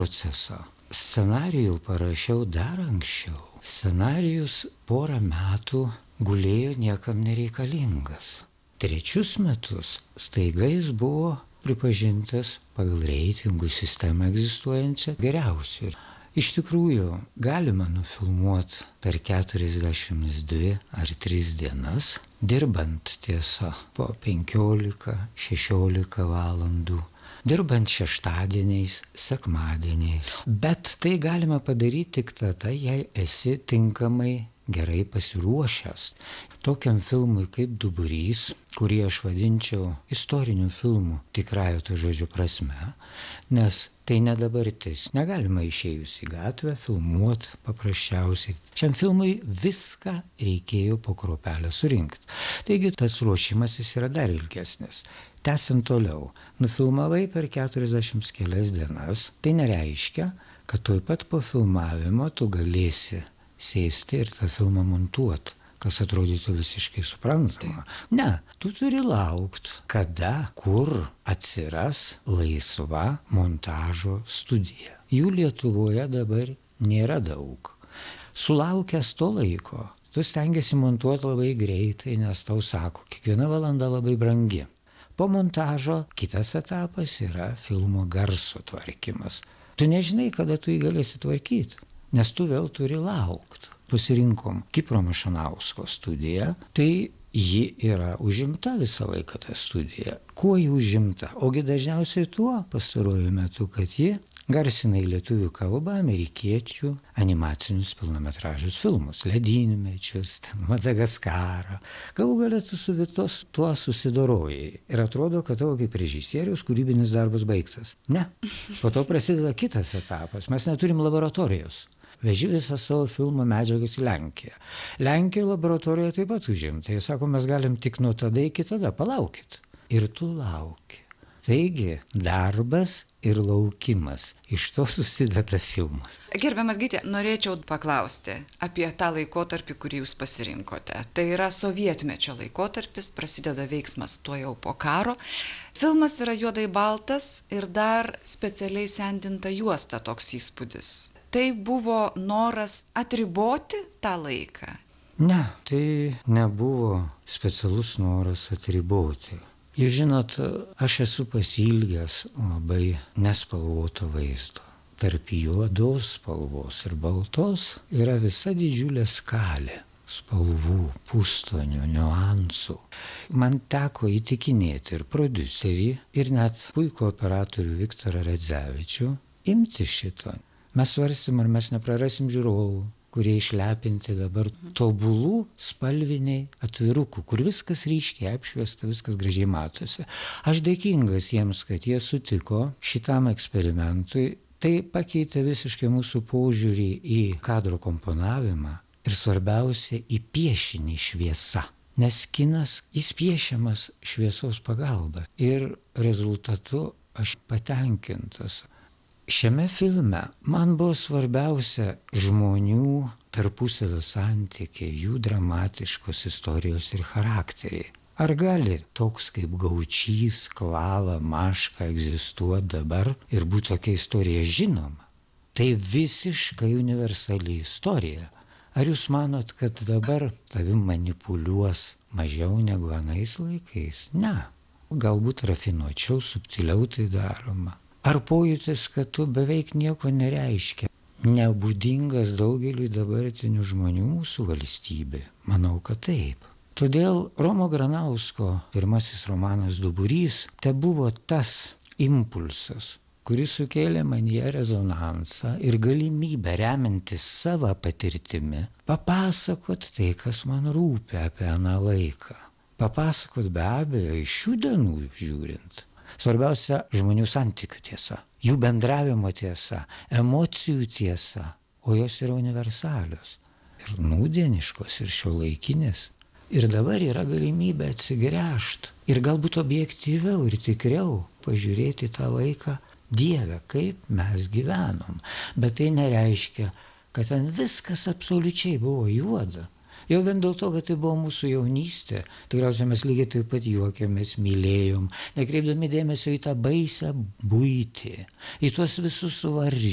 procesą. Scenarijų parašiau dar anksčiau. Scenarijus 1 metų gulėjo niekam nereikalingas. 3 metus staiga jis buvo pripažintas pagal reitingų sistemą egzistuojančią geriausiu. Iš tikrųjų, galima nufilmuoti per 42 ar 3 dienas, dirbant tiesa po 15-16 valandų, dirbant šeštadieniais, sekmadieniais. Bet tai galima padaryti tik tada, jei esi tinkamai gerai pasiruošęs. Tokiam filmui kaip Duburys, kurį aš vadinčiau istoriniu filmu tikrąja to žodžio prasme, nes tai ne dabartis. Negalima išėjus į gatvę filmuoti paprasčiausiai. Šiam filmui viską reikėjo po kruopelę surinkti. Taigi tas ruošimasis yra dar ilgesnis. Tęsiant toliau, nufilmavai per 40 kelias dienas, tai nereiškia, kad tuoj pat po filmavimo tu galėsi sėsti ir tą filmą montuoti, kas atrodytų visiškai suprantama. Ne, tu turi laukti, kada, kur atsiras laisva montažo studija. Jų Lietuvoje dabar nėra daug. Sulaukęs to laiko, tu stengiasi montuoti labai greitai, nes tau sako, kiekviena valanda labai brangi. Po montažo kitas etapas yra filmo garso tvarkymas. Tu nežinai, kada tu jį galėsi tvarkyti. Nes tu vėl turi laukti. Pasirinkom Kipro Mašanausko studiją, tai ji yra užimta visą laiką ta studija. Kuo ji užimta? Ogi dažniausiai tuo pastaruoju metu, kad ji garsina į lietuvių kalbą amerikiečių animacinius pilnametražius filmus, Ledynmečius, Madagaskarą. Galų gale tu su tuo susidorojai ir atrodo, kad tavo kaip režisieriaus kūrybinis darbas baigtas. Ne. Po to prasideda kitas etapas. Mes neturim laboratorijos. Veži visą savo filmo medžiagas į Lenkiją. Lenkijoje laboratorija taip pat užimta. Jie sako, mes galim tik nuo tada iki tada, palaukit. Ir tu lauki. Taigi, darbas ir laukimas. Iš to susideda filmas. Gerbiamas Gyti, norėčiau paklausti apie tą laikotarpį, kurį jūs pasirinkote. Tai yra sovietmečio laikotarpis, prasideda veiksmas tuo jau po karo. Filmas yra juodai baltas ir dar specialiai sendinta juosta toks įspūdis. Tai buvo noras atriboti tą laiką? Ne, tai nebuvo specialus noras atriboti. Jūs žinot, aš esu pasiilgęs labai nespalvoto vaizdo. Tarp juodos spalvos ir baltos yra visa didžiulė skalė spalvų, pustonių, niuansų. Man teko įtikinėti ir prodiuserį, ir net puikų operatorių Viktorą Radzevičių imti šito. Mes svarstėm, ar mes neprarasim žiūrovų, kurie išlepinti dabar tobulų spalviniai atvirukų, kur viskas ryškiai apšviesta, viskas gražiai matosi. Aš dėkingas jiems, kad jie sutiko šitam eksperimentui. Tai pakeitė visiškai mūsų požiūrį į kadro komponavimą ir svarbiausia į piešinį šviesa. Nes kinas, jis piešiamas šviesos pagalba ir rezultatu aš patenkintas. Šiame filme man buvo svarbiausia žmonių tarpusavio santykiai, jų dramatiškos istorijos ir charakteriai. Ar gali toks kaip Gaučys, Klava, Maška egzistuoti dabar ir būti tokia istorija žinoma? Tai visiškai universali istorija. Ar jūs manot, kad dabar tavim manipuliuos mažiau negu anais laikais? Ne. Galbūt rafinuočiau, subtiliau tai daroma. Ar pojūtis, kad tu beveik nieko nereiškia? Nebūdingas daugeliui dabartinių žmonių mūsų valstybė? Manau, kad taip. Todėl Romo Granausko pirmasis romanas Duburys te buvo tas impulsas, kuris sukėlė manyje rezonansą ir galimybę remiantis savo patirtimi papasakot tai, kas man rūpi apie aną laiką. Papasakot be abejo iš šių dienų žiūrint. Svarbiausia žmonių santykių tiesa, jų bendravimo tiesa, emocijų tiesa, o jos yra universalios ir nūdieniškos ir šiuolaikinės. Ir dabar yra galimybė atsigręžti ir galbūt objektyviau ir tikriau pažiūrėti tą laiką, Dieve, kaip mes gyvenom. Bet tai nereiškia, kad ten viskas absoliučiai buvo juoda. Jau vien dėl to, kad tai buvo mūsų jaunystė, tikriausiai mes lygiai taip pat juokėmės, mylėjom, nekreipdami dėmesio į tą baisią buitį, į tuos visus suvaržymus.